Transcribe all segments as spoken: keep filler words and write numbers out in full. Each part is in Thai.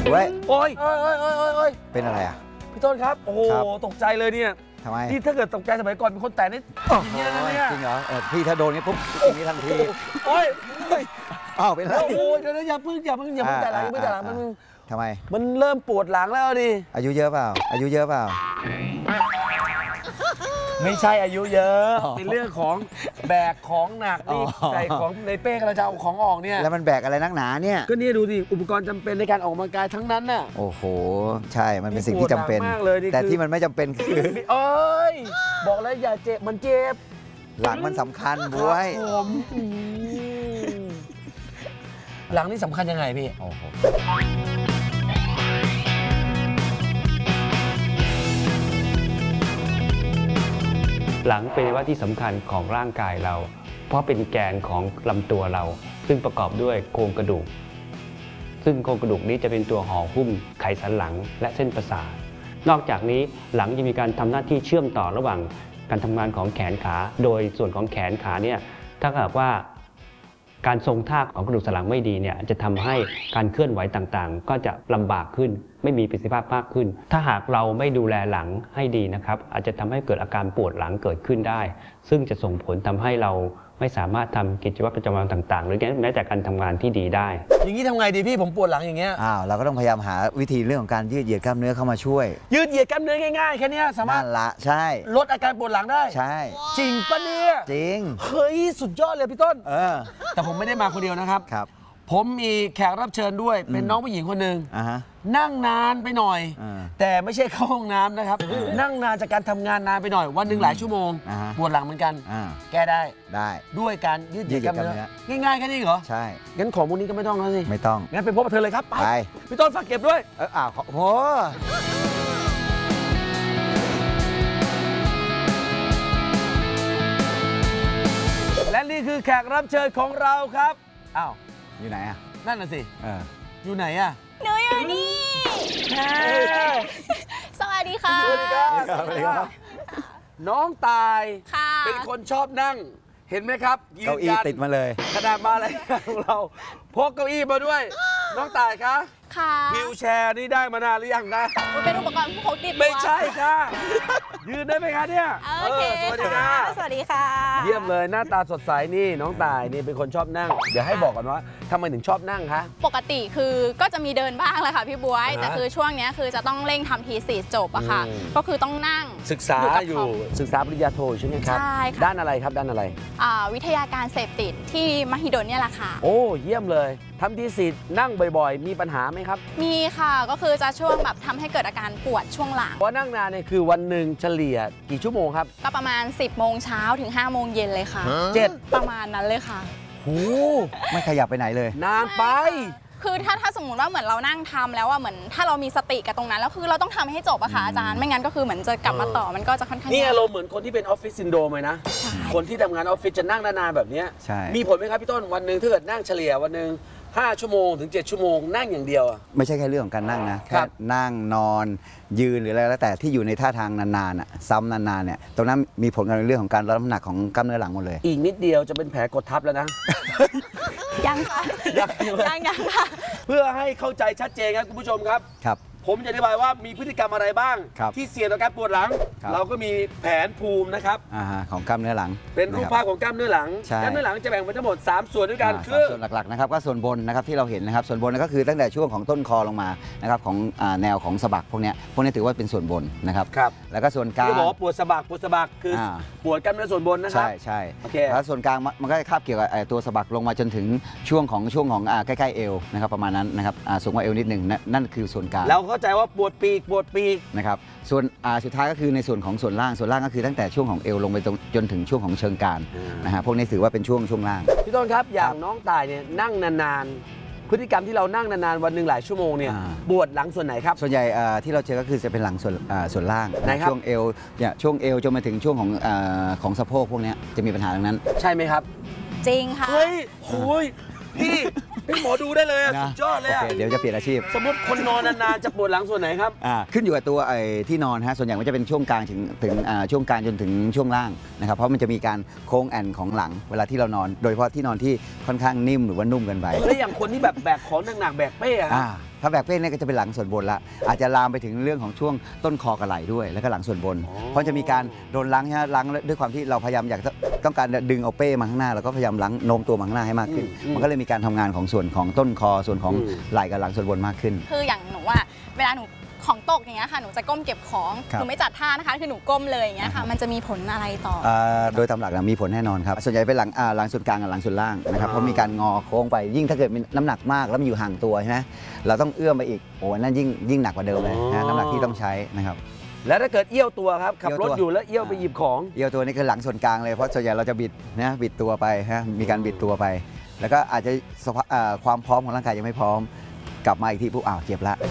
เว้ยโอ้ยโอ้ยโอ้ยโอ้ยโอ้ยเป็นอะไรอ่ะพี่ต้นครับโอ้โหตกใจเลยเนี่ยทำไมนี่ถ้าเกิดตกใจสมัยก่อนเป็นคนแต่นี่อย่างนี้นะเนี่ยจริงเหรอพี่ถ้าโดนนี้ปุ๊บอย่างนี้ทันทีโอ้ยอ้าวเป็นไรโอ้ยเดี๋ยวอย่าพึ่งอย่าพึ่งอย่าพึ่งแต่หลังอย่าพึ่งแต่หลังมันทำไมมันเริ่มปวดหลังแล้วดิอายุเยอะเปล่าอายุเยอะเปล่าไม่ใช่อายุเยอะเป็นเรื่องของแบกของหนักนี่ใส่ของในเป้กระเจ้าของออกเนี่ยแล้วมันแบกอะไรนักหนาเนี่ยก็นี่ดูดิอุปกรณ์จำเป็นในการออกกำลังกายทั้งนั้นน่ะโอ้โหใช่มันเป็นสิ่งที่จำเป็นแต่ที่มันไม่จำเป็นคือเอ้ยบอกแล้วอย่าเจ็บมันเจ็บหลังมันสำคัญบ๊วยผมหลังนี่สำคัญยังไงพี่โอ้โหหลังเป็นอวัยวะที่สำคัญของร่างกายเราเพราะเป็นแกนของลำตัวเราซึ่งประกอบด้วยโครงกระดูกซึ่งโครงกระดูกนี้จะเป็นตัวห่อหุ้มไขสันหลังและเส้นประสาทนอกจากนี้หลังยังมีการทำหน้าที่เชื่อมต่อระหว่างการทำงานของแขนขาโดยส่วนของแขนขาเนี่ยถ้าหากว่าการทรงท่าของกระดูกสันหลังไม่ดีเนี่ยจะทำให้การเคลื่อนไหวต่างๆก็จะลำบากขึ้นไม่มีประสิทธิภาพมากขึ้นถ้าหากเราไม่ดูแลหลังให้ดีนะครับอาจจะทำให้เกิดอาการปวดหลังเกิดขึ้นได้ซึ่งจะส่งผลทำให้เราไม่สามารถทำกิจวัตรประจำวันต่างๆหรือแม้แต่การทำงานที่ดีได้อย่างนี้ทำไงดีพี่ผมปวดหลังอย่างเงี้ยอ้าวเราก็ต้องพยายามหาวิธีเรื่องของการยืดเหยียดกล้ามเนื้อเข้ามาช่วยยืดเหยียดกล้ามเนื้อง่ายๆแค่นี้สามารถละใช่ลดอาการปวดหลังได้ใช่จริงปะเนี่ยจริงเฮ้ยสุดยอดเลยพี่ต้นเออแต่ผมไม่ได้มาคนเดียวนะครับครับผมมีแขกรับเชิญด้วยเป็นน้องผู้หญิงคนหนึ่งนั่งนานไปหน่อยแต่ไม่ใช่เข้าห้องน้ำนะครับนั่งนานจากการทำงานนานไปหน่อยวันหนึ่งหลายชั่วโมงปวดหลังเหมือนกันแก้ได้ได้ด้วยการยืดเหยียดกล้ามเนื้อง่ายๆแค่นี้เหรอใช่งั้นของพวกนี้ก็ไม่ต้องแล้วสิไม่ต้องงั้นไปพบกับเธอเลยครับไปพี่ต้นฝากเก็บด้วยเอออ้าวโหและนี่คือแขกรับเชิญของเราครับอ้าวอยู่ไหนอ่ะนั่นน่ะสิเอออยู่ไหนอ่ะหนูอยู่นี่สวัสดีค่ะสวัสดีครับน้องตายเป็นคนชอบนั่งเห็นไหมครับเก้าอี้ติดมาเลยขนาดมาอะไรของเราพกเก้าอี้มาด้วยน้องตายคะค่ะวิวแชร์นี่ได้มานานหรือยังนะเป็นอุปกรณ์พกติดตัวไม่ใช่ค่ะยืนได้ไหมคะเนี่ยโอเคสวัสดีค่ะสวัสดีค่ะเยี่ยมเลยหน้าตาสดใสนี่น้องตายนี่เป็นคนชอบนั่งเดี๋ยวให้บอกก่อนว่าทำไมถึงชอบนั่งคะปกติคือก็จะมีเดินบ้างแหละค่ะพี่บ๊วยแต่คือช่วงนี้คือจะต้องเร่งทำทีสีจบอะค่ะก็คือต้องนั่งศึกษาอยู่ศึกษาปริญญาโทใช่ไหมครับใช่ค่ะด้านอะไรครับด้านอะไรวิทยาการเสพติดที่มหิดลเนี่ยแหละค่ะโอ้เยี่ยมเลยทำทีสีนั่งบ่อยๆมีปัญหาไหมครับมีค่ะก็คือจะช่วงแบบทำให้เกิดอาการปวดช่วงหลังเพราะนั่งนานเนี่ยคือวันหนึ่งเฉลี่ยกี่ชั่วโมงครับก็ประมาณสิบโมงเช้าถึงห้าโมงเย็นเลยค่ะเจ็ดประมาณนั้นเลยค่ะโอ้ไม่ขยับไปไหนเลยนานไปคือถ้าถ้าสมมติว่าเหมือนเรานั่งทำแล้วว่าเหมือนถ้าเรามีสติกับตรงนั้นแล้วคือเราต้องทำให้จบอะค่ะอาจารย์ไม่งั้นก็คือเหมือนจะกลับมาต่อมันก็จะค่อนข้างนี่อารมณ์เหมือนคนที่เป็นออฟฟิศซินโดรมเลยนะคนที่ทำงานออฟฟิศจะนั่งนานๆแบบนี้มีผลไหมครับพี่ต้นวันหนึ่งถ้าเกิดนั่งเฉลี่ยวันหนึ่งห้าชั่วโมงถึงเจ็ดชั่วโมงนั่งอย่างเดียวอ่ะไม่ใช่แค่เรื่องของการนั่งนะแค่นั่งนอนยืนหรืออะไรแล้วแต่ที่อยู่ในท่าทางนานๆอ่ะซ้ำนานๆเนี่ยตรงนั้นมีผลกับเรื่องของการลดน้ำหนักของกล้ามเนื้อหลังหมดเลยอีกนิดเดียวจะเป็นแผลกดทับแล้วนะยังค่ะยังยังค่ะเพื่อให้เข้าใจชัดเจนครับคุณผู้ชมครับครับผมจะอธิบายว่ามีพฤติกรรมอะไรบ้างที่เสี่ยงต่อการปวดหลังเราก็มีแผนภูมินะครับของกล้ามเนื้อหลังเป็นรูปภาพของกล้ามเนื้อหลังกล้ามเนื้อหลังจะแบ่งเป็นทั้งหมดสามส่วนด้วยกันคือส่วนหลักๆนะครับก็ส่วนบนนะครับที่เราเห็นนะครับส่วนบนก็คือตั้งแต่ช่วงของต้นคอลงมานะครับของแนวของสะบักพวกนี้พวกนี้ถือว่าเป็นส่วนบนนะครับแล้วก็ส่วนกลางที่บอกว่าปวดสะบักปวดสะบักคือปวดกล้ามเนื้อส่วนบนนะครับใช่ใช่แล้วส่วนกลางมันก็คาบเกี่ยวกับตัวสะบักลงมาจนถึงช่วงของช่วงของใกล้ๆเอวนะครับประมาณนั้นนะครับสูงกว่าเอวนิดหนึ่งนั่นคือส่วนกลางเราเข้าใจว่าปวดปีปวดปีกนะครับส่วนสุดท้ายก็คือในส่วนของส่วนล่างส่วนล่างก็คือตั้งแต่ช่วงของเอวลงไปจนถึงช่วงของเชิงกรานนะฮะพวกนี้ถือว่าเป็นช่วงช่วงล่างพี่ต้นครับอย่างน้องตายเนี่ยนั่งนานๆพฤติกรรมที่เรานั่งนานๆวันหนึ่งหลายชั่วโมงเนี่ยปวดหลังส่วนไหนครับส่วนใหญ่ที่เราเจอก็คือจะเป็นหลังส่วนส่วนล่างช่วงเอวเนี่ยช่วงเอวจนมาถึงช่วงของของสะโพกพวกนี้จะมีปัญหาดังนั้นใช่ไหมครับจริงค่ะเฮ้ยโอ้ยพี่เป็นหมอดูได้เลยอ่ะสุดยอดเลยอ่ะเดี๋ยวจะเปลี่ยนอาชีพสมมติคนนอนนานๆจะปวดหลังส่วนไหนครับขึ้นอยู่กับตัวไอ้ที่นอนฮะส่วนใหญ่มันจะเป็นช่วงกลางถึงถึงช่วงกลางจนถึงช่วงล่างนะครับเพราะมันจะมีการโค้งแอนของหลังเวลาที่เรานอนโดยเฉพาะที่นอนที่ค่อนข้างนิ่มหรือว่านุ่มเกินไปแล้วอย่างคนที่แบบแบกของหนักๆแบกเป้อะพถ้าแบกเป้งเนี่ยก็จะเป็นหลังส่วนบนละอาจจะลามไปถึงเรื่องของช่วงต้นคอกระไหล่ด้วยแล้วก็หลังส่วนบน เพราะจะมีการโดนล้างใช่ไหมล้างด้วยความที่เราพยายามอยากต้องการดึงเอาเป้มาข้างหน้าเราก็พยายามล้างโน้มตัวมาข้างหน้าให้มากขึ้นมันก็เลยมีการทำงานของส่วนของต้นคอส่วนของไหล่กับหลังส่วนบนมากขึ้นคืออย่างหนูว่าเวลาหนูของตกอย่างเงี้ยค่ะหนูจะก้มเก็บของหนูไม่จัดท่านะคะคือหนูก้มเลยอย่างเงี้ยค่ะมันจะมีผลอะไรต่อโดยตามหลักมีผลแน่นอนครับส่วนใหญ่เป็นหลังหลังส่วนกลางกับหลังส่วนล่างนะครับเพราะมีการงอโค้งไปยิ่งถ้าเกิดมีน้ำหนักมากแล้วมันอยู่ห่างตัวใช่ไหมเราต้องเอื้อมไปอีกโอ้นั่นยิ่งยิ่งหนักกว่าเดิมเลยนะน้ำหนักที่ต้องใช้นะครับแล้วถ้าเกิดเอี้ยวตัวครับขับรถอยู่แล้วเอี้ยวไปหยิบของเอี้ยวตัวนี่คือหลังส่วนกลางเลยเพราะส่วนใหญ่เราจะบิดนะบิดตัวไปฮะมีการบิดตัวไปแล้วก็อาจจะความพร้อมของร่างกายยังไม่พร้อมกลับมาอีกทีปุ๊บอ้าวเจ็บละ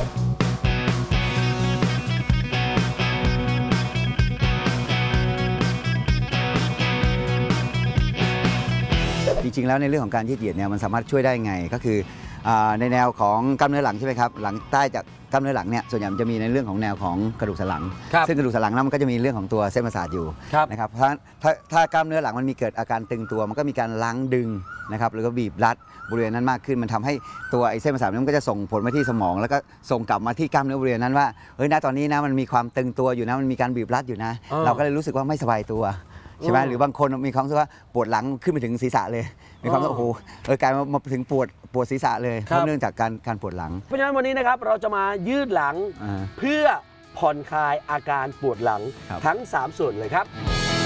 จริงๆแล้วในเรื่องของการยืดเหยียดเนี่ยมันสามารถช่วยได้ไงก็คือในแนวของกล้ามเนื้อหลังใช่ไหมครับหลังใต้จากกล้ามเนื้อหลังเนี่ยส่วนใหญ่มันจะมีในเรื่องของแนวของกระดูกสันหลังซึ่งกระดูกสันหลังนั้นมันก็จะมีเรื่องของตัวเส้นประสาทอยู่นะครับเพราะถ้าถ้ากล้ามเนื้อหลังมันมีเกิดอาการตึงตัวมันก็มีการล้างดึงนะครับหรือก็บีบรัดบริเวณนั้นมากขึ้นมันทำให้ตัวไอ้เส้นประสาทนั้นก็จะส่งผลมาที่สมองแล้วก็ส่งกลับมาที่กล้ามเนื้อบริเวณนั้นว่าเฮ้ยณตอนนี้นะมันมีความตึงตัวอยู่นะมันมีการบีบรัดอยู่นะเราก็เลยรู้สึกว่าไม่สบายตัวใช่ไหมหรือบางคนมีความรู้สึกว่าปวดหลังขึ้นไปถึงศีรษะเลยมีความรู้สึกโอ้โหเออกลายมาถึงปวดปวดศีรษะเลยเพราะเนื่องจากการการปวดหลังเพราะฉะนั้นวันนี้นะครับเราจะมายืดหลังเพื่อผ่อนคลายอาการปวดหลังทั้งสามส่วนเลยครับ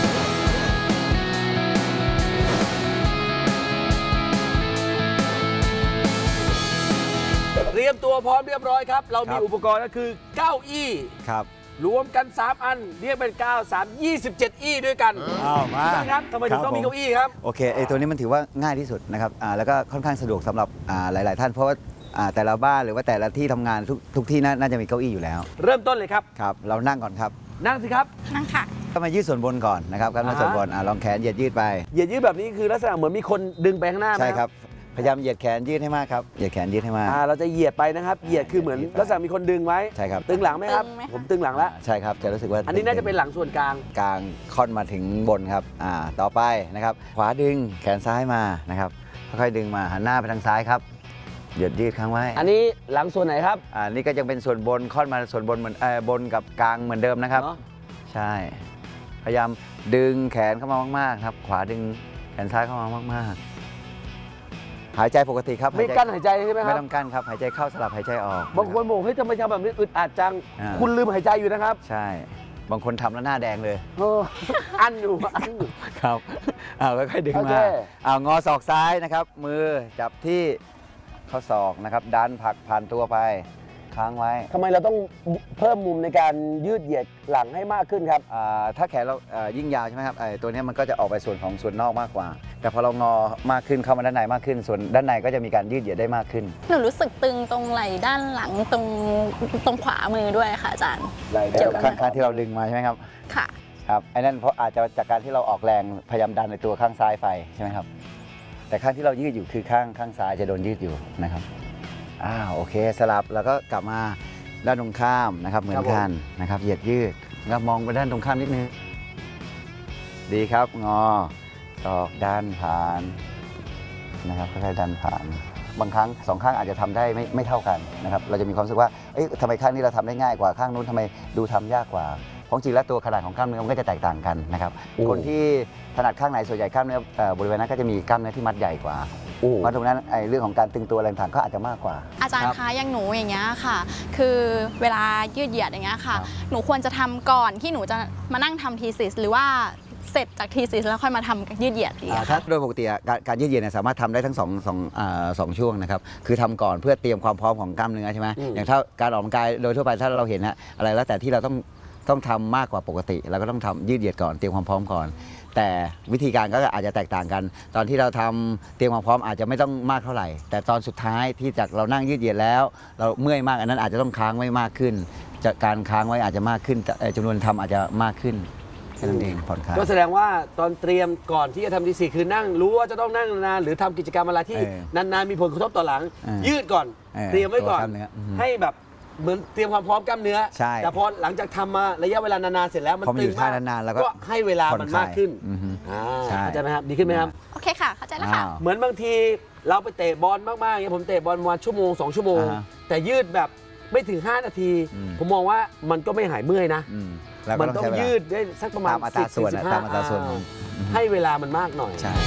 เตรียมตัวพร้อมเรียบร้อยครับเรามีอุปกรณ์ก็คือเก้าอี้ครับรวมกันสามอันเรียกเป็นเก้า สาม ยี่สิบเจ็ดอี้ด้วยกันอ้าวมาครับทำไมถึงต้องมีเก้าอี้ครับโอเคไอ้ตัวนี้มันถือว่าง่ายที่สุดนะครับอ่าแล้วก็ค่อนข้างสะดวกสำหรับอ่าหลายๆท่านเพราะว่าอ่าแต่ละบ้านหรือว่าแต่ละที่ทำงานทุกทุกที่น่าจะมีเก้าอี้อยู่แล้วเริ่มต้นเลยครับครับเรานั่งก่อนครับนั่งสิครับนั่งค่ะก็มายืดส่วนบนก่อนนะครับการมาส่วนบนอ่าลองแขนเหยียดยืดไปเหยียดยืดแบบนี้คือลักษณะเหมือนมีคนดึงไปข้างหน้าใช่ครับพยายามเหยียดแขนยืดให้มากครับเหยียดแขนยืดให้มากอ่าเราจะเหยียดไปนะครับเหยียดคือเหมือนลักษณะมีคนดึงไว้ใช่ครับตึงหลังไหมครับผมตึงหลังแล้วใช่ครับจะรู้สึกว่าอันนี้น่าจะเป็นหลังส่วนกลางกลางค่อนมาถึงบนครับอ่าต่อไปนะครับขวาดึงแขนซ้ายมานะครับค่อยๆดึงมาหันหน้าไปทางซ้ายครับเหยียดยืดค้างไว้อันนี้หลังส่วนไหนครับอ่านี่ก็ยังเป็นส่วนบนค่อนมาส่วนบนเหมือนเออบนกับกลางเหมือนเดิมนะครับใช่พยายามดึงแขนเข้ามามากๆครับขวาดึงแขนซ้ายเข้ามามากๆหายใจปกติครับไม่กั้นหายใจใช่ไหมครับไม่ต้องกั้นครับหายใจเข้าสลับหายใจออกบางคนบอกเฮ้ยทำไมทำแบบนี้อึดอัดจังคุณลืมหายใจอยู่นะครับใช่บางคนทำแล้วหน้าแดงเลยอันอยู่อันอยู่ครับเอาค่อยๆดึงมาเอางอศอกซ้ายนะครับมือจับที่ข้อศอกนะครับดันผลักผ่านตัวไปค้างไว้ทำไมเราต้องเพิ่มมุมในการยืดเหยียดหลังให้มากขึ้นครับถ้าแขนเรายิ่งยาวใช่ไหมครับตัวนี้มันก็จะออกไปส่วนของส่วนนอกมากกว่าแต่พอเรางอมากขึ้นเข้ามาด้านในมากขึ้นส่วนด้านในก็จะมีการยืดเหยียดได้มากขึ้นหนูรู้สึกตึงตรงไหล่ด้านหลังตรงตรงขวามือด้วยค่ะอาจารย์เกี่ยวกับข้างที่เราดึงมาใช่ไหมครับค่ะครับไอ้นั่นเพราะอาจจะจากการที่เราออกแรงพยายามดันในตัวข้างซ้ายไปใช่ไหมครับแต่ข้างที่เรายืดอยู่คือข้างข้างซ้ายจะโดนยืดอยู่นะครับอ้าวโอเคสลับแล้วก็กลับมาด้านตรงข้ามนะครับเหมือนกันนะครับเหยียดยืดแล้วมองไปด้านตรงข้ามนิดนึงดีครับงอตอกด้านผ่านนะครับค่อยๆดันผ่านบางครั้งสองข้างอาจจะทำได้ไม่ไม่เท่ากันนะครับเราจะมีความรู้สึกว่าเอ๊ะทำไมข้างนี้เราทำได้ง่ายกว่าข้างนู้นทำไมดูทำยากกว่าเพราะจริงแล้วตัวขนาดของกล้ามเนื้อมันก็จะแตกต่างกันนะครับคนที่ถนัดข้างไหนส่วนใหญ่กล้ามเนื้อบริเวณนั้นก็จะมีกล้ามเนื้อที่มัดใหญ่กว่าเพราะตรงนั้นไอ้เรื่องของการตึงตัวแรงต่างก็อาจจะมากกว่าอาจารย์คะอย่างหนูอย่างเงี้ยค่ะคือเวลายืดเหยียดอย่างเงี้ยค่ะหนูควรจะทำก่อนที่หนูจะมานั่งทำทีซิสหรือว่าเสร็จจากทีซิสแล้วค่อยมาทำยืดเหยียดดีถ้าโดยปกติการยืดเหยียดเนี่ยสามารถทำได้ทั้งสองสองสองช่วงนะครับคือทำก่อนเพื่อเตรียมความพร้อมของกล้ามเนื้อใช่ไหมอย่างถ้าการออกกำลังกายโดยทั่วไปถ้าเราเห็นนะอะไรแล้วแต่ที่เราต้องต้องทำมากกว่าปกติเราก็ต้องทำยืดเหยียดก่อนเตรียมความพร้อมก่อนแต่วิธีการก็อาจจะแตกต่างกันตอนที่เราทำเตรียมความพร้อมอาจจะไม่ต้องมากเท่าไหร่แต่ตอนสุดท้ายที่จากเรานั่งยืดเหยียดแล้วเราเมื่อยมากอันนั้นอาจจะต้องค้างไว้มากขึ้นจากการค้างไว้อาจจะมากขึ้นจำนวนทำอาจจะมากขึ้นแค่นั้นเองผ่อนคลายก็แสดงว่าตอนเตรียมก่อนที่จะทำทีสี่คือนั่งรู้ว่าจะต้องนั่งนานหรือทำกิจกรรมอะไรที่นานๆมีผลกระทบต่อหลังยืดก่อนเตรียมไว้ก่อนให้แบบเหมือนเตรียมความพร้อมกล้ามเนื้อแต่พอหลังจากทำมาระยะเวลานานๆเสร็จแล้วมันตึงมากก็ให้เวลามันมากขึ้นเข้าใจไหมครับดีขึ้นไหมครับโอเคค่ะเข้าใจแล้วค่ะเหมือนบางทีเราไปเตะบอลมากๆเนี่ยผมเตะบอลประมาณชั่วโมงสองชั่วโมงอ่าฮะแต่ยืดแบบไม่ถึง ห้า นาทีอืมผมมองว่ามันก็ไม่หายเมื่อยนะอืมแล้วก็มันต้ต้ออง งใช้เวลายืดได้สักประมาณตามอัตราส่วนสิบอะถึงสิบห้ตามอัตราส่วนอ่ของอืมให้เวลามันมากหน่อยใช่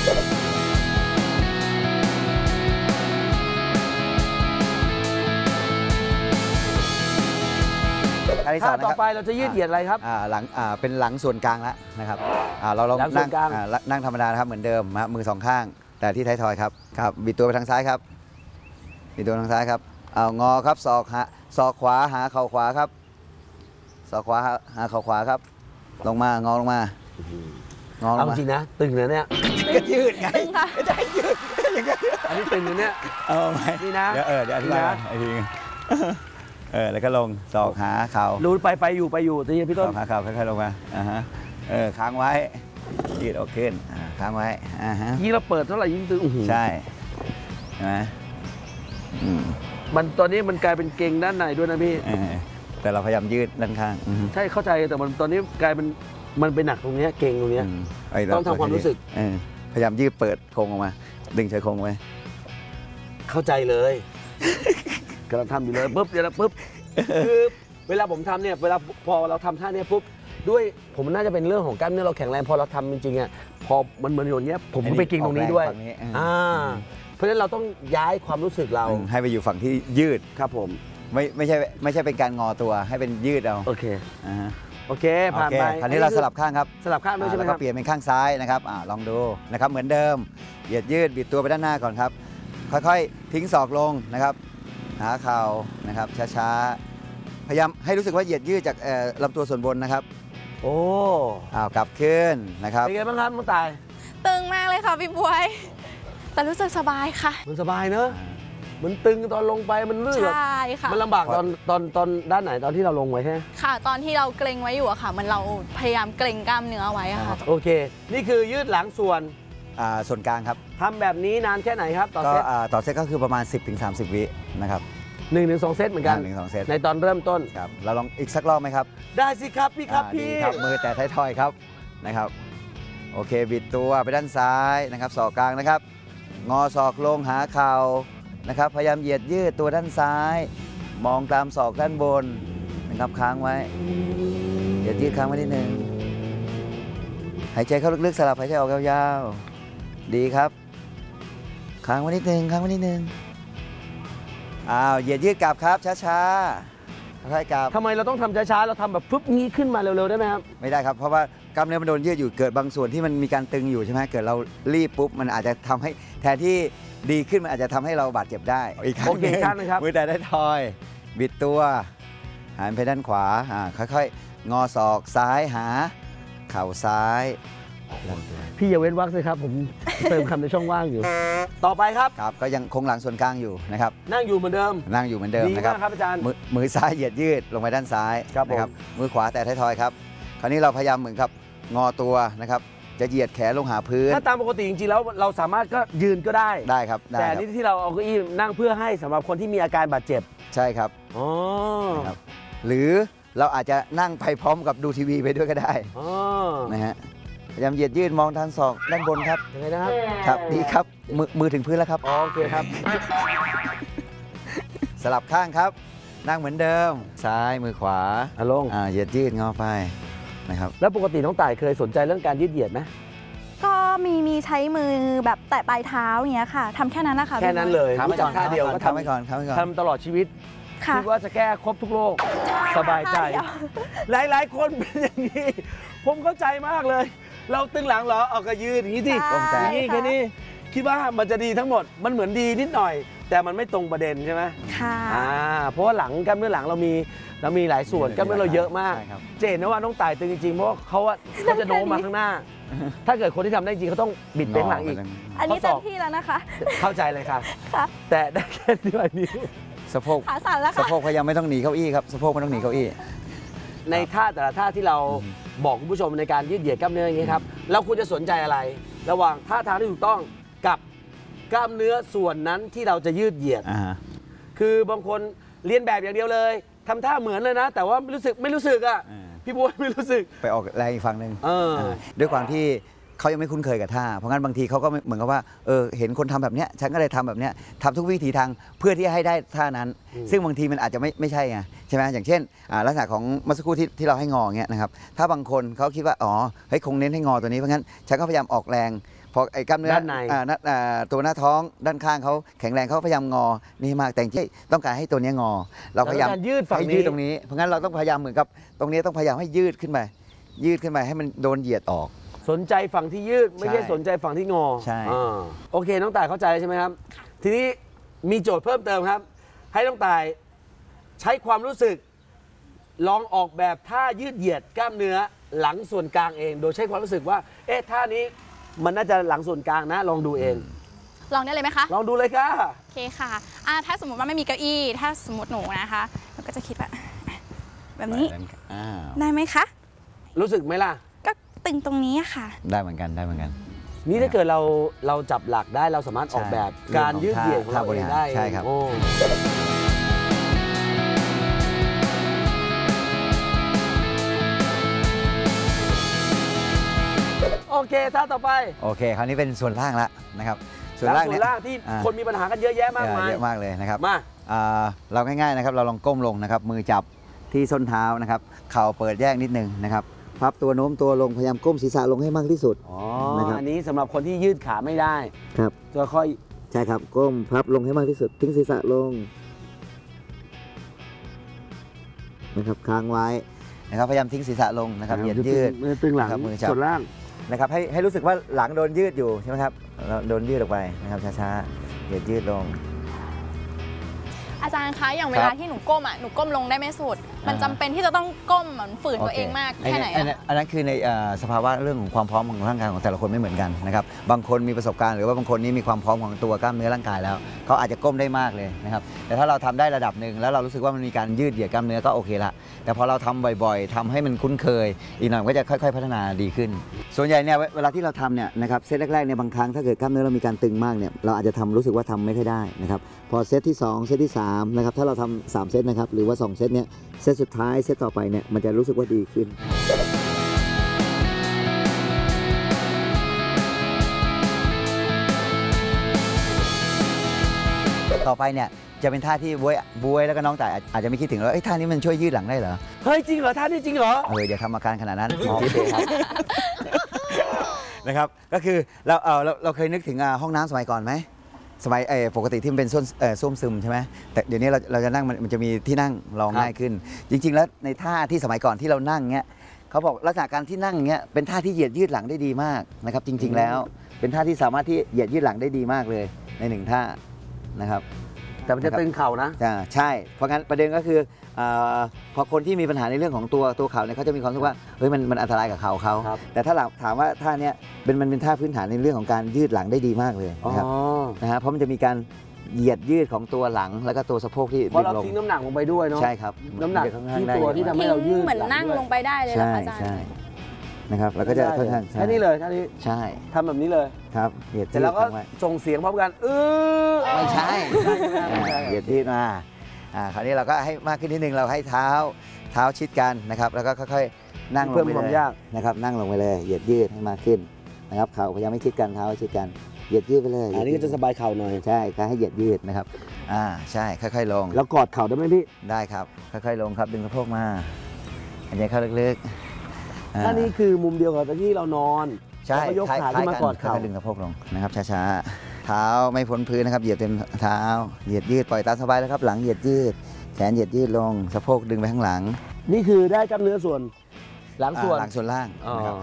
ท่าที่สท่าองนะต่อครับไปเราจะยืดเหยียดอะไรครับอ่าหลังอ่าเป็นหลังส่วนกลางแล้วนะครับอ่าเราลองหลังส่นั่วงนกลางอ่านั่งธรรมดานะครับเหมือนเดิมนะมือสองข้าง แต่ที่ท้ายทอยครับครับบิดตัวไปทางซ้ายครับบิดตัวทางซ้ายครับเอางอครับศอกหาศอกขวาหาเข่าขวาครับศอกขวาหาหาเข่าขวาครับ ลงมางอลงมางอลเอางมาจริงนะ ตึงเลยเนี่ยก็ยืดไงตึงค่ะไม่ได้ยืดอย่างเงี้ยอันนี้ตึงเลยเนี่ยเอาไหมนี่นะเดี๋ยวเออเดี๋ยวอธิบายก่อนไอ้ทีนึงเออแล้วก็ลงศอกหาเข่ารู้ไปไปอยู่ไปอยู่ตีพี่ศต้นอกหาเข่าค่อยๆลงมาอ่าฮะเออค้างไว้ยืดออกขึ้นอ่าค้างไว้อ่าฮะยิ่งเราเปิดเท่าไหร่ยิ่งตึงอื้อหือใช่ใช่ไหมอืมมันตอนนี้มันกลายเป็นเกร็งด้านในด้วยนะพี่เออแต่เราพยายามยืดด้านข้างอืมใช่เข้าใจแต่มันตอนนี้กลายเป็นมันเป็นหนักตรงเนี้ยเกร็งตรงเนี้ยอืมไเรต้องทำความรู้สึกเออพยายามยืดเปิดโครงออกมา ดึงเฉยโครงไว้เข้าใจเลยกำลังทำอยู่เลยปุ๊บเดี๋ยวนะปุ๊บคือเวลาผมทำเนี่ยเวลาพอเราทำท่าเนี้ยปุ๊บด้วยผมน่าจะเป็นเรื่องของกล้ามเนื้อเราแข็งแรงพอเราทำจริงๆอ่ะพอมันเหมือนอย่างเนี้ยผมก็ไปเกร็งตรงนี้ด้วยออกแรงฝั่งนี้เอออ่าเพราะฉะนั้นเราต้องย้ายความรู้สึกเราอืมให้ไปอยู่ฝั่งที่ยืดครับผมไม่ไม่ใช่ไม่ใช่เป็นการงอตัวให้เป็นยืดเอาโอเคอ่าฮะโอเคผ่านโอเคไปคราวนี้เราสลับข้างครับสลับข้างด้วยใช่ไหมแล้วคก็รับเปลี่ยนเป็นข้างซ้ายนะครับอ่าลองดูนะครับเหมือนเดิมเหยียดยืดบิดตัวไปด้านหน้าก่อนครับ ค่อยๆ ทิ้งศอกลงนะครับ หาเข่านะครับช้าๆพยายามให้รู้สึกว่าเหยียดยืดจากเอ่อลำตัวส่วนบนนะครับโอ้อ้าวกลับขึ้นนะครับเป็นไงบ้างครับน้องตายตึงมากเลยค่ะพี่บวย แต่รู้สึกสบายค่ะมันสบายเนอะมันตึงตอนลงไปมันลื่นแบบใช่ค่ะมันลำบากตอนตอนตอนด้านไหนตอนที่เราลงไว้ใช่ไหมค่ะ ตอนที่เราเกรงไว้อยู่อะค่ะ มันเราพยายามเกรงกล้ามเนื้อไว้อะค่ะโอเค นี่คือยืดหลังส่วนอ่าส่วนกลางครับทำแบบนี้นานแค่ไหนครับต่อก็เซตอ่าต่อเซตก็คือประมาณ สิบถึงสามสิบ วินะครับหนึ่งถึงสองเซตเหมือนกันหนึ่งสองเซตในตอนเริ่มต้นครับเราลองอีกสักรอบไหมครับได้สิครับพี่ครับอ่าพี่ดีครับมือแต่ท้ายทอยครับนะครับโอเคบิดตัวไปด้านซ้ายนะครับศอกกลางนะครับ งอศอกลงหาเข่านะครับพยายามเหยียดยืดตัวด้านซ้าย มองตามศอกด้านบนนะครับค้างไว้เหยียดยืดค้างไว้นิดนึงหายใจเข้าลึกๆสลับหายใจออกยาวๆดีครับค้างไว้นิดนึงค้างไว้นิดนึงอ้าวเหยียดยืดกลับครับช้าๆค่อยๆกลับทำไมเราต้องทำช้าๆ เราทำแบบปุ๊บงี้ขึ้นมาเร็วๆ ได้ไหมครับไม่ได้ครับ เพราะว่ากล้ามเนื้อมันโดนยืดอยู่เกิดบางส่วนที่มันมีการตึงอยู่ใช่ไหมเกิดเรารีบปุ๊บมันอาจจะทำให้แทนที่ดีขึ้นมันอาจจะทำให้เราบาดเจ็บได้อีกครั้งโอเคหนึ่งข้างหนึ่งครับมือแต่ได้ทอย บิดตัว หันไปด้านขวาอ่าค่อยๆ งอศอกซ้ายหา เข่าซ้ายพี่อย่าเว้นวรรคเลยครับ ผมเติมคำในช่องว่างอยู่ ต่อไปครับครับก็ยังคงหลังส่วนกลางอยู่นะครับนั่งอยู่เหมือนเดิมนั่งอยู่เหมือนเดิมดีนะครับมากครับอาจารย์มือมือซ้ายเหยียดยืดลงไปด้านซ้ายครับผมนะมือขวาแต่ท้ายทอยครับ คราวนี้เราพยายามเหมือนกับงอตัวนะครับ จะเหยียดแขนลงหาพื้นถ้าตามปกติจริงๆ แล้วเราสามารถก็ยืนก็ได้ได้ครับได้แต่ครับนี่ที่เราเอาเก้าอี้นั่งเพื่อให้สำหรับคนที่มีอาการบาดเจ็บใช่ครับอ๋อนะครับ หรือเราอาจจะนั่งไปพร้อมกับดูทีวีไปด้วยก็ได้อ๋อนะฮะพยายามเหยียดยืดมองทางศอกด้านบนครับยังไงนะครับครับดีครับมือมือถึงพื้นแล้วครับอ๋อโอเคครับสลับข้างครับ นั่งเหมือนเดิม ซ้ายมือขวาอ่ะลงอ่าเหยียดยืดงอไปนะครับแล้วปกติน้องต่ายเคยสนใจเรื่องการยืดเหยียดไหมก็มีมีใช้มือแบบแตะปลายเท้าอย่างเง้ยค่ะทำแค่นั้นนะคะแค่นั้นเลยค้างรู้ไว้จัก่กอนท่าเดียวก็ค้างไว้ทำก่อนค้างไว้ก่อนทำตลอดชีวิตค่ะคิดว่าจะแก้ครบทุกโรคสบายใจท่าเดียวหลายๆ คนเป็นอย่างนี้ ผมเข้าใจมากเลย เราตึงหลังเหรอเอากระยืนอย่างนี้สิตรงใจอย่างนี้แค่นี้คิดว่ามันจะดีทั้งหมดมันเหมือนดีนิดหน่อย แต่มันไม่ตรงประเด็นใช่ไหมค่ะอ่าเพราะว่าหลังกล้ามเนื้อหลังเรามีเรามีหลายส่วนกล้ามเนื้อเราเยอะมากใช่ครับเจนนะว่าน้องต่ายตึงจริงๆเพราะว่าเขาอะเขาจะโน้มมาข้างหน้า ถ้าเกิดคนที่ทำได้จริงเขาต้องบิดเบ้งหลังอีกอันนี้ข้อศเต็อกมที่แล้วนะคะเข้าใจเลยค่ะค่ะแต่ได้แค่นี้วันนี้สะโพกขาสั่นแล้วสะค่ะโพกพยายามไม่ต้องหนีเก้าอี้ครับสะโพกไม่ต้องหนีเก้าอี้ในท่าแต่ละท่าที่เราบอกคุณผู้ชมในการยืดเหยียดกล้ามเนื้ออย่างนี้ครับเราควรจะสนใจอะไร ระหว่างท่าทางที่ถูกต้องกับกล้ามเนื้อส่วนนั้นที่เราจะยืดเหยียดอ่าฮะคือบางคนเรียนแบบอย่างเดียวเลยทำท่าเหมือนเลยนะ แต่ว่าไม่รู้สึกไม่รู้สึกอ่ะอ่าพี่บัวไม่รู้สึกไปออกแรงอีกฝั่งหนึ่งเอออ่าด้วยความที่เขายังไม่คุ้นเคยกับท่าเพราะงั้นบางทีเขาก็เหมือนกับว่าเออเห็นคนทำแบบเนี้ยฉันก็เลยทำแบบเนี้ยทำทุกวิถีทางเพื่อที่ให้ได้ท่านั้น ซึ่งบางทีมันอาจจะไม่ไม่ใช่ไงใช่ไหมอย่างเช่นลักษณะของเมื่อสักครู่ที่ที่เราให้งอเงี้ยนะครับถ้าบางคนเขาคิดว่าอ๋อเฮ้ยคงเน้นให้งอตัวนี้เพราะงั้นฉันก็พยายามออกแรงพอไอ้กล้ามเนื้อด้านในอ่าอ่าตัวหน้าท้องด้านข้างเขาแข็งแรงเขาพยายามงอนี่มากแต่จริงๆต้องการให้ตัวเนี้ยงอ เราพยายามแล้วการยืดฝั่งให้นี้ยืดตรงนี้เพราะงั้นเราต้องพยายามเหมือนกับตรงนี้ต้องพยายามให้ยืดขึ้นไปยืดขึ้นไปให้มันโดนเหยียดออกสนใจฝั่งที่ยืดไม่ใช่ใช่สนใจฝั่งที่งอใช่อ่าโอเคน้องต่ายเข้าใจใช่ไหมครับ ทีนี้มีโจทย์เพิ่มเติมครับ ให้น้องต่ายใช้ความรู้สึก ลองออกแบบท่ายืดเหยียดกล้ามเนื้อหลังส่วนกลางเอง โดยใช้ความรู้สึกว่าเอ๊ะท่านี้มันน่าจะหลังส่วนกลางนะ ลองดูเองลองได้เลยไหมคะลองดูเลยค่ะโอเคค่ะอ่าถ้าสมมติว่าไม่มีเก้าอี้ ถ้าสมมติหนูนะคะหนูก็จะคิดว่าแบบนี้อ้าวได้ไหมคะรู้สึกไหมล่ะก็ตึงตรงนี้ค่ะได้เหมือนกันได้เหมือนกันนี่ถ้าเกิดเราเราจับหลักได้เราสามารถออกแบบใช่การยืดเหยียดของเราท่าบเอริงหารได้ใช่ครับโอ้โอเคท่าต่อไปโอเคคราวนี้เป็นส่วนล่างละนะครับส่วนหลัล่างงส่วเนี่นยล่างที่อ่าคนมีปัญหากันเยอะแยะมากมายเยอะมากเลยนะครับมาอ่าเราง่ายๆนะครับเราลองก้มลงนะครับมือจับที่ส้นเท้านะครับเข่าเปิดแยกนิดนึงนะครับพับตัวโน้มตัวลงพยายามก้มศีรษะลงให้มากที่สุดอ๋อนะครับอันนี้สำหรับคนที่ยืดขาไม่ได้ครับก็ค่อยใช่ครับก้มพับลงให้มากที่สุดทิ้งศีรษะลงนะครับค้างไว้นะครับพยายามทิ้งศีรษะลงนะครับเหยียดยืดมือตึงหลังนะครับมือจับส่วนล่างนะครับให้ให้รู้สึกว่าหลังโดนยืดอยู่ใช่ไหมครับเราโดนยืดออกไปนะครับช้าๆเหยียดยืดลงอาจารย์คะอย่างเวคลารับที่หนูก้มอ่ะหนูก้มลงได้ไม่สุด มันอ่าจำเป็นที่จะต้องก้มเหมือนฝืนตัวเองมากแค่ไหนอันนั้นอะอันนั้นคือในเอ่อสภาวะเรื่องของความพร้อมของร่างกายของแต่ละคนไม่เหมือนกันนะครับบางคนมีประสบการณ์หรือว่าบางคนนี่มีความพร้อมของตัวกล้ามเนื้อร่างกายแล้วเขาอาจจะก้มได้มากเลยนะครับแต่ถ้าเราทำได้ระดับหนึ่งแล้วเรารู้สึกว่ามันมีการยืดเหยียดกล้ามเนื้อก็โอเคละแต่พอเราทำบ่อยๆทำให้มันคุ้นเคย อีกหน่อยก็จะค่อยๆพัฒนาดีขึ้น ส่วนใหญ่เนี่ยเวลาที่เราทำเนี่ยนะครับเซตแรกๆเนี่ยบางครั้งถ้าเกิดกล้ามเนื้อเรามีการตึงมากเนี่ยเราอาจจะทำรู้สึกว่าทำไม่ค่อยได้นะครับพอเซตที่สองเซตที่สามนะครับถ้าเราทำสามเซตนะครับหรือว่าสองเซตเนี่ยเซตสุดท้ายเซตต่อไปเนี่ยมันจะรู้สึกว่าดีขึ้น ต่อไปเนี่ยจะเป็นท่าที่บวยบวยแล้วก็น้องต่ายอาจอาจจะไม่คิดถึงว่าเอ้ยท่านี้มันช่วยยืดหลังได้เหรอเฮ้ยจริงเหรอท่านี้จริงเหรอเอออย่าทำอาการขนาดนั้นจริงโอเคครับๆ นะครับก็คือเราเออเราเราเคยนึกถึงอ่าห้องน้ำสมัยก่อนไหมสมัยเออปกติที่มันเป็นส้วมเออส้วมซึมใช่ไหมแต่เดี๋ยวนี้เราเราจะนั่งมันมันจะมีที่นั่งรองครับง่ายขึ้น จริง ๆ แล้วในท่าที่สมัยก่อนที่เรานั่งเงี้ยเขาบอกลักษณะการที่นั่งเงี้ยเป็นท่าที่เหยียดยืดหลังได้ดีมากนะครับจริง ๆ แล้วเป็นท่าที่สามารถที่เหยียดยืดหลังได้ดีมากเลยในหนึ่งท่านะครับแต่มันจะตึงเข่านะอ่าใช่ เพราะงั้นประเด็นก็คืออาพอคนที่มีปัญหาในเรื่องของตัวตัวเขาเนี่ยเขาจะมีความรู้สึกว่าเฮ้ยมันมันอันตรายกับเขาเขาครับแต่ถ้าเราถามว่าท่าเนี้ยเป็นมันเป็นท่าพื้นฐานในเรื่องของการยืดหลังได้ดีมากเลยอ๋อนะครับนะฮะเพราะมันจะมีการเหยียดยืดของตัวหลังแล้วก็ตัวสะโพกที่เพราะเราดึงลงทิ้งน้ำหนักลงไปด้วยเนาะใช่ครับน้ำหนักมัจะค่อข้างที่ได้ตัวที่ทำให้เรายืดเหมือนนั่งลงไปได้เลยเหรอใช่คะอาจารย์ใช่นะครับแล้วก็จะค่อนข้างใช่แค่นี้เลยแค่นี้ใช่ทำแบบนี้เลยครับเหยียดเสร็ยืจดแล้วก็ค้างไว้ส่งเสียงพร้อมกันเออไม่ใช่ไม่ใช่เหยียดยืดมาอ่าคราวนี้เราก็ให้มากขึ้นนิดนึงเราให้เท้าเท้าชิดกันนะครับแล้วก็ค่อยๆนั่งลงเพิ่มไปความเลยยากนะครับนั่งลงไปเลยเหยียดยืดให้มากขึ้นนะครับเข่าพยายามไม่ชิดกันเท้าชิดกันเหยียดยืดไปเลยอันนี้ก็จะสบายเข่าหน่อยใช่การให้เหยียดยืดนะครับอ่าใช่ค่อยๆลงแล้วกอดเข่าได้ไหมพี่ได้ครับค่อยๆลงครับดึงสะโพกมาอันนี้เข้าลึกๆอ่าถ้านี่คือมุมเดียวกับที่เรานอนใช่แล้วก็ยกขาขึ้นมากอดเข่าค่อยๆดึงสะโพกลงนะครับช้าๆเท้าไม่พ้นพื้นนะครับเหยียดเต็มเท้าเหยียดยืดปล่อยตามสบายแล้วครับหลังเหยียดยืดแขนเหยียดยืดลงสะโพกดึงไปข้างหลังนี่คือได้กล้ามเนื้อส่วน หลังส่วนอ่าหลังส่วนล่างอ๋อนะครับ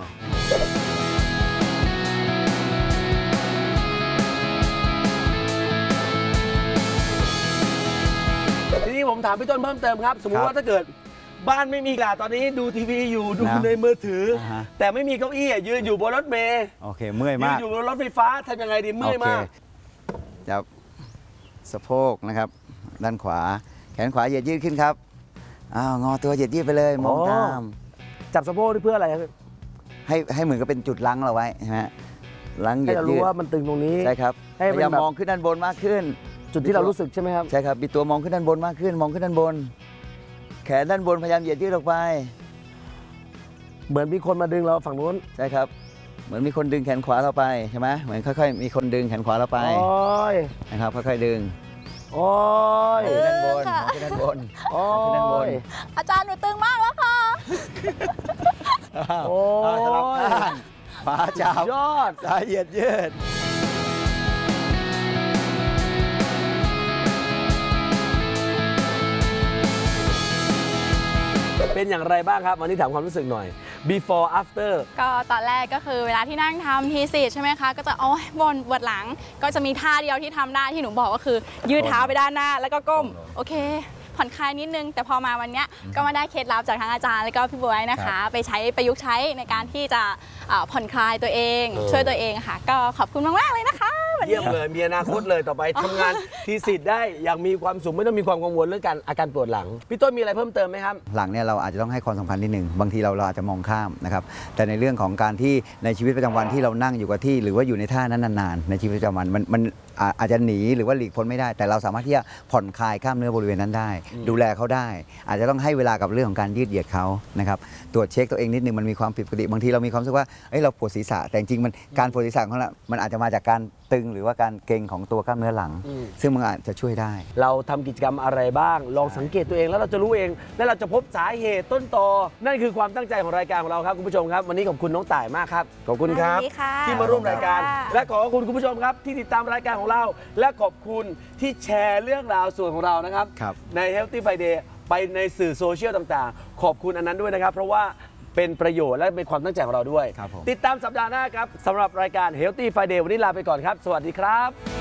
ทีนี้ผมถามพี่ต้นเพิ่มเติมครับ สมมติว่าถ้าเกิดบ้านไม่มีกระดาษตอนนี้ดูทีวีอยู่ดูในมือถืออาฮะแต่ไม่มีเก้าอี้อ่ะยืนอยู่บนรถเมล์โอเคเมื่อยยืมาน กอยู่บนรถไฟฟ้าทำยังไงดีเมื่อยมากโอเคจับสะโพกนะครับ ด้านขวา แขนขวาเหยียดยืดขึ้นครับอ้าวงอตัวเหยียดยืดไปเลยมองอ๋อตามจับสะโพกนี่เพื่ออะไรครับให้ให้เหมือนกับเป็นจุดลังเราไว้ใช่ไหมลังเหยีให้ยดเรายืรู้ดว่ามันตึงตรงนี้ใช่ครับให้มันพยายามแบบมองขึ้นด้านบนมากขึ้นจุดที่เรารู้สึกใช่ไหมครับใช่ครับบิดตัวมองขึ้นด้านบนมากขึ้น มองขึ้นด้านบน แขนด้านบนพยายามเหยียดยืดออกไปเหมือนมีคนมาดึงเราฝั่งนู้นใช่ครับเหมือนมีคนดึงแขนขวาเราไปใช่ไหมเหมือนค่อยๆมีคนดึงแขนขวาเราไปโอ้ยนะครับค่อยๆดึงโอ้ยขึ้นด้านบนค่ะขึ้นด้านบนโอ้ขึ้นด้านบนยอาจารย์หนูตึงมากแล้วค่ะอ้าวโอ้ยอ้าวสลับข้างขวาจับยอดซ้ายเหยียดยืดเป็นอย่างไรบ้างครับวันนี้ถามความรู้สึกหน่อย before after ก็ตอนแรกก็คือเวลาที่นั่งทำทีสิทธ์ใช่ไหมคะ ก็จะโอ้ยบนปวดหลัง ก็จะมีท่าเดียวที่ทำได้ที่หนูบอกก็คือ ยืดเท้าไปด้านหน้าแล้วก็ก้ม โอเค ผ่อนคลายนิดนึง แต่พอมาวันเนี้ยก็มาได้เคล็ดลับจากทั้งอาจารย์แล้วก็พี่บวยนะคะ ไปใช้ประยุกต์ใช้ในการที่จะเอ่อผ่อนคลายตัวเองเออช่วยตัวเองค่ะ ก็ขอบคุณมากๆเลยนะคะวันเยี่ยนี้มเลยมีอนาคตเลยต่อไปทำงานทีสิทธิ์ได้อย่างมีความสุขไม่ต้องมีความกังวลเรื่องการอาการปวดหลัง พี่ต้นมีอะไรเพิ่มเติมไหมครับหลังเนี่ยเราอาจจะต้องให้ความสำคัญนิดหนึ่งบางทีเราเราอาจจะมองข้ามนะครับแต่ในเรื่องของการที่ในชีวิตประจำวันที่เรานั่งอยู่กับที่ หรือว่าอยู่ในท่านั้นนานๆในชีวิตประจำวันมันมันอ่าอาจจะหนีหรือว่าหลีกพ้นไม่ได้ แต่เราสามารถที่จะผ่อนคลายกล้ามเนื้อบริเวณนั้นได้ ดูแลเขาได้ อาจจะต้องให้เวลากับเรื่องของการยืดเหยียดเขานะครับตรวจเช็คตัวเองนิดนึงมันมีความผิดปกติบางทีเรามีความรู้สึกว่าเอ้ยเราปวดศีรษะแต่จริงๆมันการปวดศีรษะของเรามันอาจจะมาจากการตึงหรือว่าการเกร็งของตัวกล้ามเนื้อหลังอืมซึ่งมันอาจจะช่วยได้เราทำกิจกรรมอะไรบ้าง ลองสังเกตตัวเองแล้วเราจะรู้เอง และเราจะพบสาเหตุต้นตอ นั่นคือความตั้งใจของรายการของเราครับคุณผู้ชมครับ วันนี้ขอบคุณน้องต่ายมากครับ ขอบคุณครับสวัสดีค่ะที่มาร่วมรายการค่ะและขอบคุณคุณผู้ชมครับที่ติดตามรายการของเรา และขอบคุณที่แชร์เรื่องราวส่วนของเรานะครับครับใน Healthy Friday ไปในสื่อโซเชียลต่างๆ ขอบคุณอันนั้นด้วยนะครับ เพราะว่าเป็นประโยชน์และเป็นความตั้งใจของเราด้วยครับผมติดตามสัปดาห์หน้าครับสำหรับรายการ Healthy Friday วันนี้ลาไปก่อนครับ สวัสดีครับ